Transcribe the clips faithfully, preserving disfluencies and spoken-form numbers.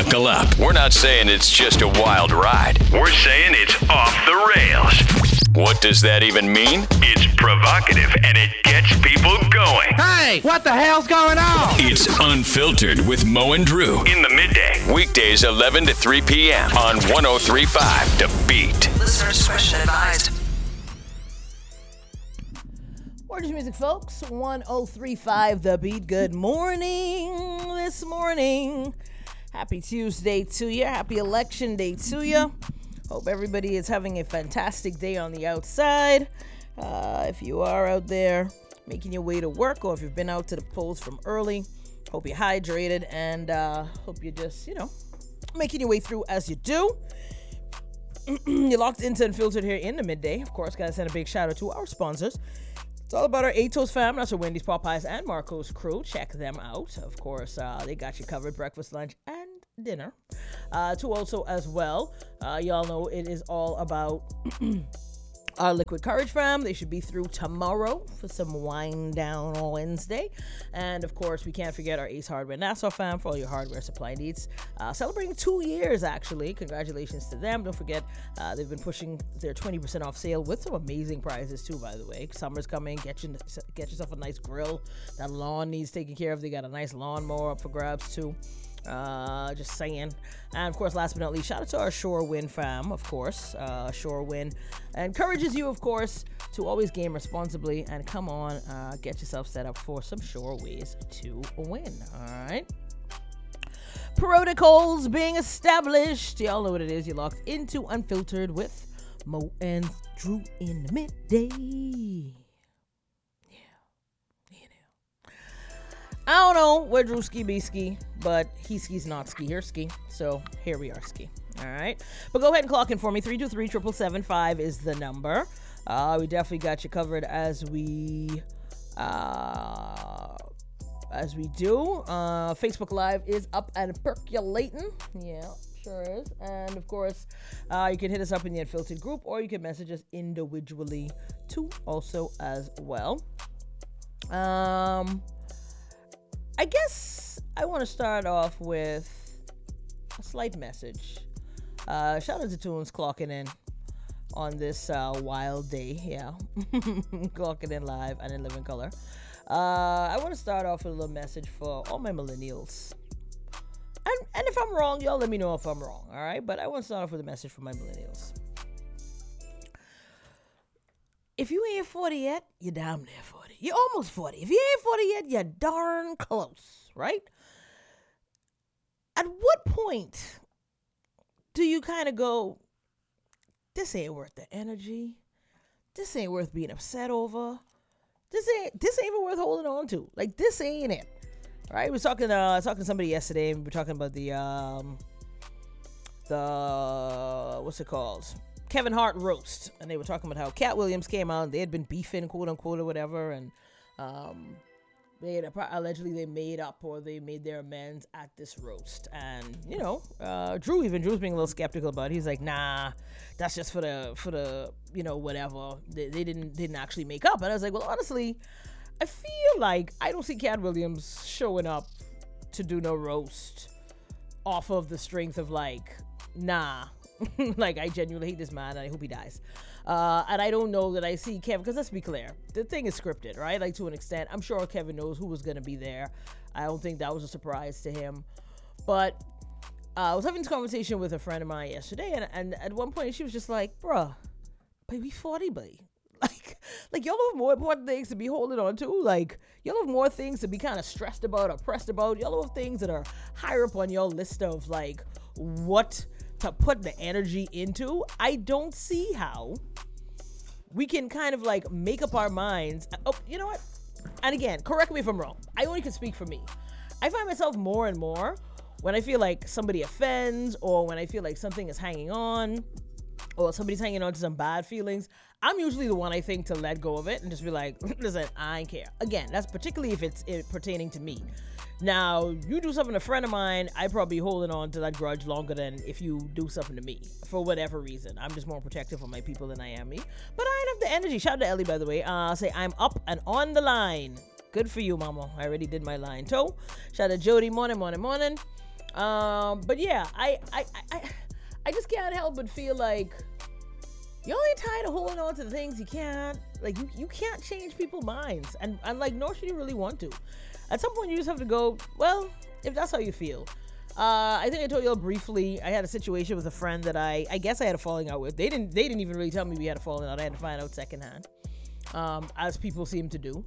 Buckle up. We're not saying it's just a wild ride. We're saying it's off the rails. What does that even mean? It's provocative and it gets people going. Hey, what the hell's going on? It's Unfiltered with Mo and Drew in the midday. Weekdays eleven to three p.m. on one oh three point five The Beat. Listener discretion advised. Gorgeous music, folks. one oh three point five The Beat. Good morning this morning. Happy Tuesday to you. Happy election day to you. Hope everybody is having a fantastic day on the outside. Uh, if you are out there making your way to work, or if you've been out to the polls from early, hope you're hydrated and uh, hope you're just, you know, making your way through as you do. You're locked into Unfiltered here in the midday. Of course, gotta send a big shout out to our sponsors. It's all about our Atos fam. That's our Wendy's, Popeyes, and Marco's crew. Check them out. Of course, uh, they got you covered breakfast, lunch, and dinner. Uh, to also as well, uh, y'all know it is all about our Liquid Courage fam. They should be through tomorrow for some wind down on Wednesday. And of course, we can't forget our Ace Hardware Nassau fam for all your hardware supply needs. Uh, celebrating two years, actually. Congratulations to them. Don't forget, uh, they've been pushing their twenty percent off sale with some amazing prizes too, by the way. Summer's coming. Get, you, get yourself a nice grill. That lawn needs taken care of. They got a nice lawnmower up for grabs too. Uh, just saying. And of course, last but not least, shout out to our Shore Win fam, of course. Uh, Shore Win encourages you, of course, to always game responsibly and come on, uh, get yourself set up for some Shore ways to win. All right. Protocols being established. Y'all know what it is. You're locked into Unfiltered with Mo and Drew in the midday. I don't know where Drew ski be ski, but he skis not ski. Here ski. So here we are ski. All right. But go ahead and clock in for me. three two three, seven seven seven five is the number. Uh, we definitely got you covered as we uh, as we do. Uh, Facebook Live is up and percolating. Yeah, sure is. And of course, uh, you can hit us up in the Unfiltered group, or you can message us individually too, also as well. Um. I guess I want to start off with a slight message. Uh, shout out to Tunes clocking in on this uh, wild day. Yeah, clocking in live and in living color. Uh, I want to start off with a little message for all my millennials. And, and if I'm wrong, y'all let me know if I'm wrong, all right? But I want to start off with a message for my millennials. If you ain't forty yet, you're damn near forty. You're almost forty. If you ain't forty yet, you're darn close, right? At what point do you kind of go, this ain't worth the energy. This ain't worth being upset over. This ain't this ain't even worth holding on to. Like, this ain't it. All right? I was talking, uh, I was talking to somebody yesterday, and we were talking about the, um, the, what's it called? Kevin Hart roast, and they were talking about how Cat Williams came out and they had been beefing, quote unquote, or whatever, and um, they had allegedly they made up or they made their amends at this roast. And you know, uh, Drew even Drew's being a little skeptical about it. He's like, nah, that's just for the for the you know whatever. They, they didn't didn't actually make up. And I was like, well, honestly, I feel like I don't see Cat Williams showing up to do no roast off of the strength of like, nah. Like, I genuinely hate this man and I hope he dies. Uh, and I don't know that I see Kevin, because let's be clear, the thing is scripted, right? Like, to an extent. I'm sure Kevin knows who was going to be there. I don't think that was a surprise to him. But uh, I was having this conversation with a friend of mine yesterday, and, and at one point she was just like, bruh, baby, forty, buddy. Like, like y'all have more important things to be holding on to. Like, y'all have more things to be kind of stressed about or pressed about. Y'all have things that are higher up on your list of, like, what to put the energy into. I don't see how we can kind of like make up our minds. Oh, you know what? And again, correct me if I'm wrong. I only can speak for me. I find myself more and more when I feel like somebody offends, or when I feel like something is hanging on, or somebody's hanging on to some bad feelings, I'm usually the one, I think, to let go of it and just be like, listen, I ain't care. Again, that's particularly if it's it pertaining to me. Now, you do something to a friend of mine, I'd probably be holding on to that grudge longer than if you do something to me, for whatever reason. I'm just more protective of my people than I am me. But I ain't have the energy. Shout out to Ellie, by the way. Uh, say, I'm up and on the line. Good for you, mama. I already did my line. So, shout out to Jody. Morning, morning, morning. Um, but yeah, I, I, I, I just can't help but feel like you're only tired of holding on to the things you can't, like, you, you can't change people's minds. And, and, like, nor should you really want to. At some point, you just have to go, well, if that's how you feel. Uh, I think I told you all briefly, I had a situation with a friend that I, I guess I had a falling out with. They didn't, they didn't even really tell me we had a falling out. I had to find out secondhand, um, as people seem to do.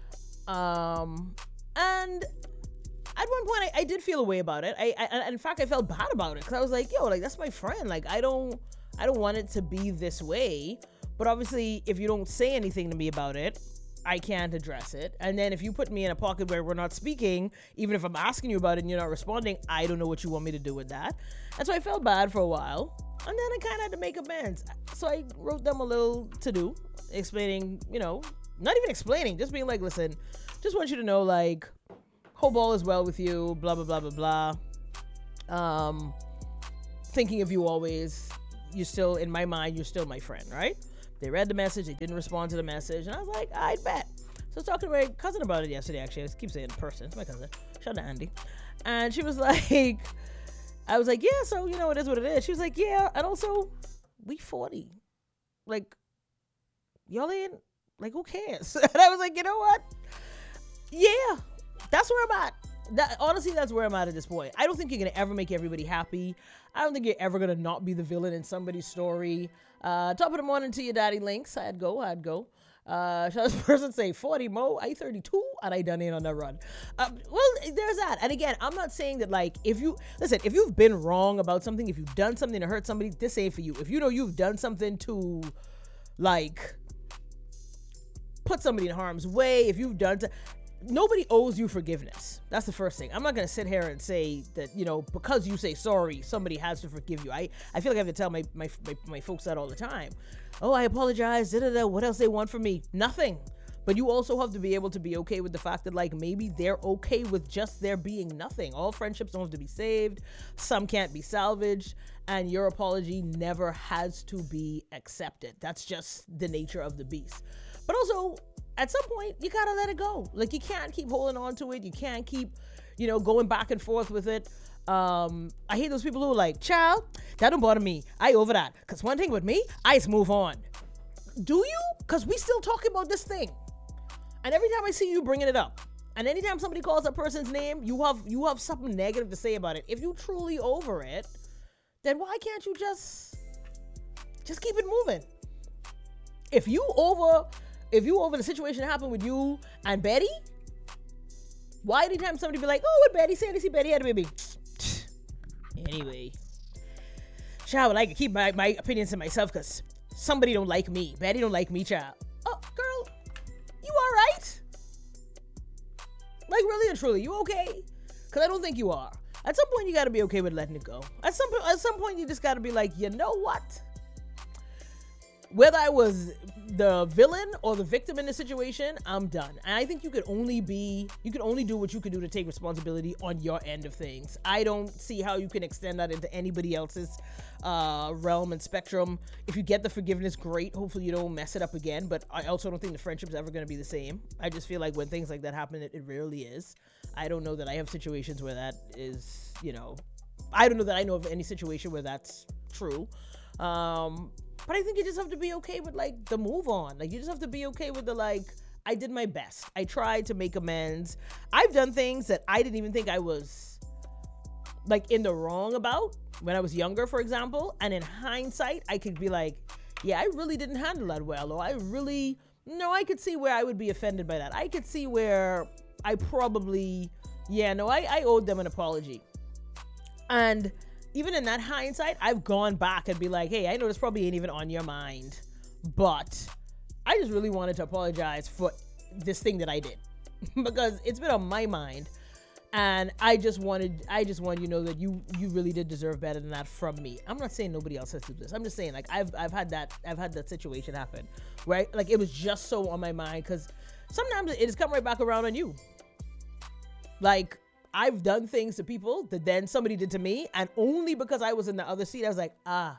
Um, and at one point, I, I did feel a way about it. I, I, in fact, I felt bad about it because I was like, yo, like, that's my friend. Like, I don't, I don't want it to be this way. But obviously, if you don't say anything to me about it, I can't address it. And then if you put me in a pocket where we're not speaking, even if I'm asking you about it and you're not responding, I don't know what you want me to do with that. And so I felt bad for a while. And then I kind of had to make amends. So I wrote them a little to-do, explaining, you know, not even explaining, just being like, listen, just want you to know, like, hope all is well with you, blah, blah, blah, blah, blah. Um, thinking of you always. You're still, in my mind, you're still my friend, right? They read the message, they didn't respond to the message, and I was like, I bet. So I was talking to my cousin about it yesterday, actually. I keep saying in person, it's my cousin. Shout out to Andy. And she was like, I was like, yeah, so, you know, it is what it is. She was like, yeah, and also, we forty. Like, y'all ain't, like, who cares? And I was like, you know what? Yeah, that's where I'm at. That, honestly, that's where I'm at at this point. I don't think you're going to ever make everybody happy. I don't think you're ever going to not be the villain in somebody's story. Uh, top of the morning to your daddy links. I'd go, I'd go. Uh, shall this person say forty mo, I thirty-two, and I done in on that run. Uh, well, there's that. And again, I'm not saying that, like, if you, listen, if you've been wrong about something, if you've done something to hurt somebody, this ain't for you. If you know you've done something to, like, put somebody in harm's way, if you've done to, nobody owes you forgiveness. That's the first thing. I'm not going to sit here and say that, you know, because you say sorry, somebody has to forgive you. I, I feel like I have to tell my, my, my, my folks that all the time. Oh, I apologize. Da, da, da. What else they want from me? Nothing. But you also have to be able to be okay with the fact that, like, maybe they're okay with just there being nothing. All friendships don't have to be saved. Some can't be salvaged. And your apology never has to be accepted. That's just the nature of the beast. But also, at some point, you gotta let it go. Like, you can't keep holding on to it. You can't keep, you know, going back and forth with it. Um, I hate those people who are like, child, that don't bother me. I over that. Because one thing with me, I just move on. Do you? Because we still talking about this thing. And every time I see you bringing it up, and anytime somebody calls a person's name, you have you have something negative to say about it. If you truly over it, then why can't you just, just keep it moving? If you over... If you over the situation that happened with you and Betty, why anytime somebody be like, oh, what Betty said, see Betty had a baby. Anyway, child, I like to keep my, my opinions to myself because somebody don't like me. Betty don't like me, child. Oh, girl, you all right? Like, really and truly, you okay? Because I don't think you are. At some point, you got to be okay with letting it go. At some, at some point, you just got to be like, you know what? Whether I was the villain or the victim in the situation, I'm done. And I think you could only be, you could only do what you can do to take responsibility on your end of things. I don't see how you can extend that into anybody else's uh, realm and spectrum. If you get the forgiveness, great. Hopefully you don't mess it up again. But I also don't think the friendship's ever going to be the same. I just feel like when things like that happen, it, it rarely is. I don't know that I have situations where that is, you know, I don't know that I know of any situation where that's true. Um, But I think you just have to be okay with, like, the move on. Like, you just have to be okay with the, like, I did my best. I tried to make amends. I've done things that I didn't even think I was, like, in the wrong about when I was younger, for example. And in hindsight, I could be like, yeah, I really didn't handle that well. Or I really, no, I could see where I would be offended by that. I could see where I probably, yeah, no, I, I owed them an apology. And even in that hindsight, I've gone back and be like, hey, I know this probably ain't even on your mind, but I just really wanted to apologize for this thing that I did because it's been on my mind. And I just wanted, I just wanted you to know that you, you really did deserve better than that from me. I'm not saying nobody else has to do this. I'm just saying, like, I've, I've had that, I've had that situation happen, right? Like, it was just so on my mind because sometimes it has come right back around on you. Like, I've done things to people that then somebody did to me, and only because I was in the other seat, I was like, ah,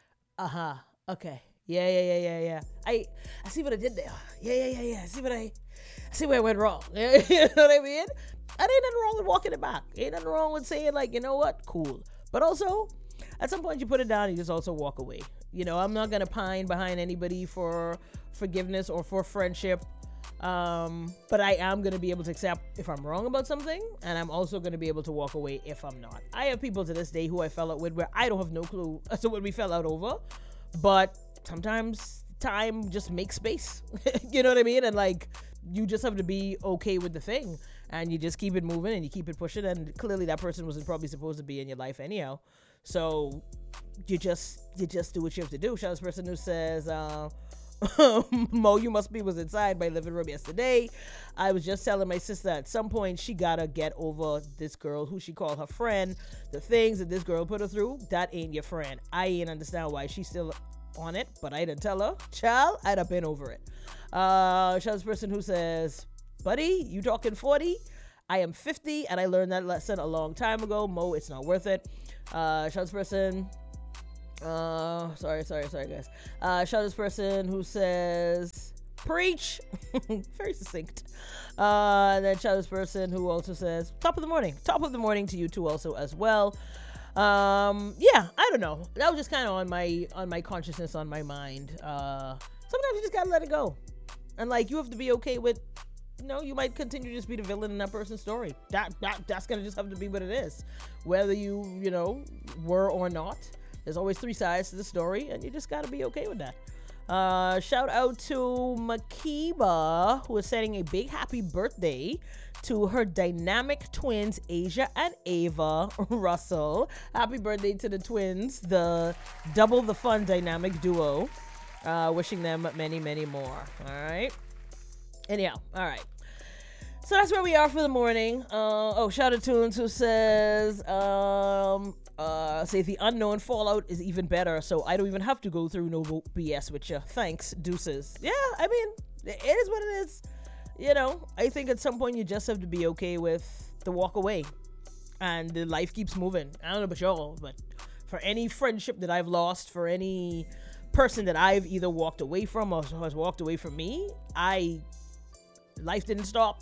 uh-huh, okay, yeah, yeah, yeah, yeah, yeah. I, I see what I did there. Yeah, yeah, yeah, yeah. I see what I, I see where I went wrong. You know what I mean? And ain't nothing wrong with walking it back. Ain't nothing wrong with saying, like, you know what? Cool. But also, at some point you put it down and you just also walk away. You know, I'm not going to pine behind anybody for forgiveness or for friendship. Um, but I am going to be able to accept if I'm wrong about something. And I'm also going to be able to walk away if I'm not. I have people to this day who I fell out with where I don't have no clue as to what we fell out over. But sometimes time just makes space. You know what I mean? And like, you just have to be okay with the thing. And you just keep it moving and you keep it pushing. And clearly that person wasn't probably supposed to be in your life anyhow. So you just you just do what you have to do. Shout out to this person who says, uh, Mo, you must be was inside my living room yesterday. I was just telling my sister at some point she gotta get over this girl who she called her friend. The things that this girl put her through, that ain't your friend. I ain't understand why she's still on it, but I didn't tell her. Child, I'd have been over it. Uh, shout out to this person who says, buddy, you talking forty? I am fifty, and I learned that lesson a long time ago. Mo, it's not worth it. Uh, shout out to this person. Uh, sorry, sorry, sorry, guys. Uh, shout out to this person who says, preach. Very succinct. Uh, and then shout out to this person who also says, top of the morning. Top of the morning to you two also as well. Um, yeah, I don't know. That was just kind of on my on my consciousness, on my mind. Uh, sometimes you just gotta let it go. And like, you have to be okay with, you know, you might continue to just be the villain in that person's story. That, that that's gonna just have to be what it is. Whether you, you know, were or not. There's always three sides to the story, and you just gotta be okay with that. Uh, shout out to Makiba, who is sending a big happy birthday to her dynamic twins, Asia and Ava Russell. Happy birthday to the twins, the double the fun dynamic duo. Uh, wishing them many, many more. All right. Anyhow, all right. So that's where we are for the morning. Uh, oh, shout out to Tunes who says, um, uh, say the unknown Fallout is even better, so I don't even have to go through no B S with you. Thanks, deuces. Yeah, I mean, it is what it is. You know, I think at some point you just have to be okay with the walk away, and the life keeps moving. I don't know about y'all, but for any friendship that I've lost, for any person that I've either walked away from or has walked away from me, I life didn't stop.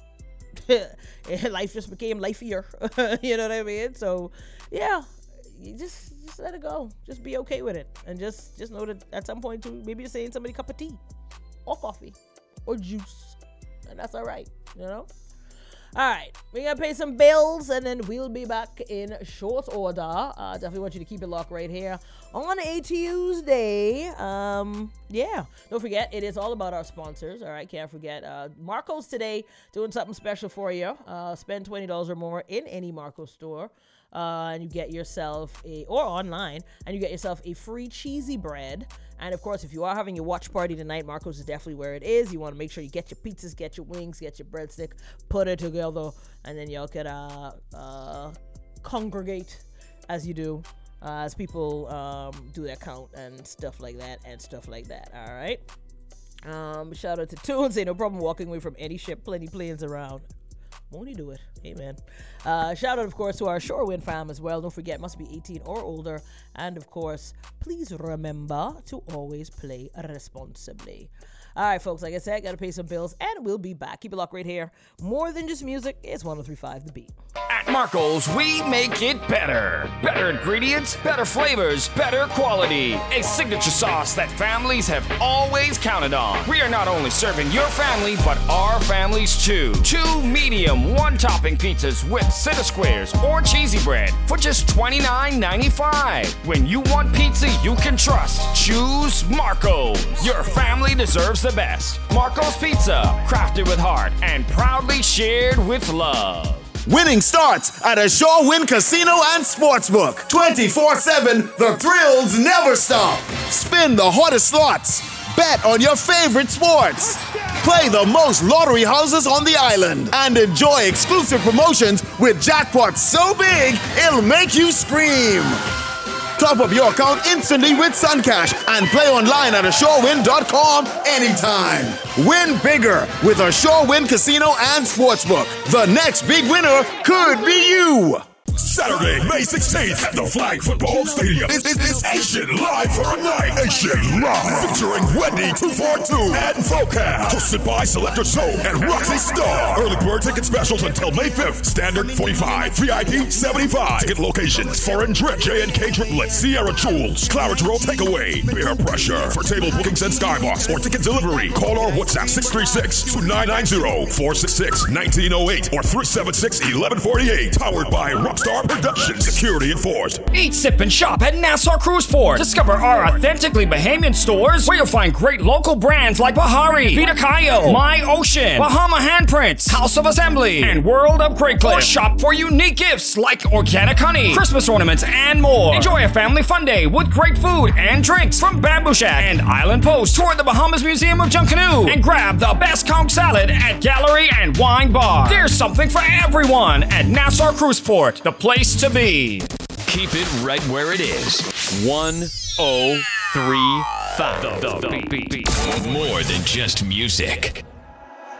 Life just became lifeier. You know what I mean? So yeah, you just just let it go. Just be okay with it, and just just know that at some point too, maybe you're saying somebody a cup of tea or coffee or juice, and that's all right. You know. All right, we're going to pay some bills, and then we'll be back in short order. Uh, definitely want you to keep it locked right here on a Tuesday. Um, yeah, don't forget, it is all about our sponsors. All right, can't forget. Uh, Marco's today doing something special for you. Uh, spend twenty dollars or more in any Marco store, uh, and you get yourself a, or online, and you get yourself a free cheesy bread. And of course, if you are having your watch party tonight, Marco's is definitely where it is. You want to make sure you get your pizzas, get your wings, get your breadstick, put it together, and then y'all can uh, uh, congregate as you do, uh, as people um, do their count and stuff like that, and stuff like that. All right. Um, shout out to Tunes. Say no problem walking away from any ship. Plenty planes around. Won't he do it? Amen. Uh, shout out, of course, to our Shorewind fam as well. Don't forget, must be eighteen or older. And, of course, please remember to always play responsibly. All right, folks, like I said, got to pay some bills, and we'll be back. Keep it locked right here. More than just music, it's one oh three point five The Beat. At Marco's, we make it better. Better ingredients, better flavors, better quality. A signature sauce that families have always counted on. We are not only serving your family, but our families too. Two medium, one-topping pizzas with center squares or cheesy bread for just twenty-nine ninety-five. When you want pizza you can trust, choose Marco's. Your family deserves the best. Marco's Pizza, crafted with heart and proudly shared with love. Winning starts at a Shorewind Casino and Sportsbook. twenty-four seven, the thrills never stop. Spin the hottest slots. Bet on your favorite sports. Play the most lottery houses on the island. And enjoy exclusive promotions with jackpots so big, it'll make you scream. Top up your account instantly with Suncash and play online at a shorewind dot com anytime. Win bigger with a Shorewind Casino and Sportsbook. The next big winner could be you. Saturday, May sixteenth at the Flag Football Stadium. It's, it's, it's Asian Live for a Night. Asian Live. Featuring Wendy two forty-two and Vocab. Hosted by Selector Soul and Roxy Star. Early bird ticket specials until May fifth. Standard forty-five. V I P seventy-five. Ticket locations: Foreign Drip, J and K Triplet, Sierra Jewels, Claridge Roll Takeaway, Beer Pressure. For table bookings and Skybox or ticket delivery, call or WhatsApp six three six, two nine nine zero, four six six, one nine zero eight or three seven six, one one four eight. Powered by Rockstar Productions. Security enforced. Eat, sip, and shop at Nassau Cruise Port. Discover our authentically Bahamian stores where you'll find great local brands like Bahari, Vita Cayo, My Ocean, Bahama Handprints, House of Assembly, and World of Great Clip. Or shop for unique gifts like organic honey, Christmas ornaments, and more. Enjoy a family fun day with great food and drinks from Bamboo Shack and Island Post. Tour the Bahamas Museum of Junkanoo and grab the best conch salad at Gallery and Wine Bar. There's something for everyone at Nassau Cruise Port, the place to be. Keep it right where it is. one oh three five. The, the, the beat. More than just music.